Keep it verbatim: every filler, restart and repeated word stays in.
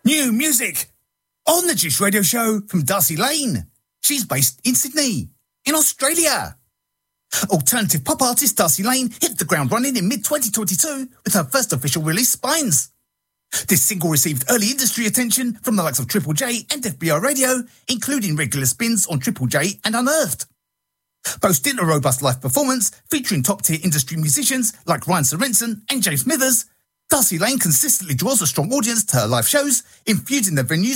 New music on the Jish Radio Show from Darcy Lane. She's based in Sydney, in Australia. Alternative pop artist Darcy Lane hit the ground running in mid twenty twenty-two with her first official release, Spines. This single received early industry attention from the likes of Triple J and F B I Radio, including regular spins on Triple J and Unearthed. Boasting a robust live performance featuring top-tier industry musicians like Ryan Sorensen and James Smithers, Darcy Lane consistently draws a strong audience to her live shows, infusing the venues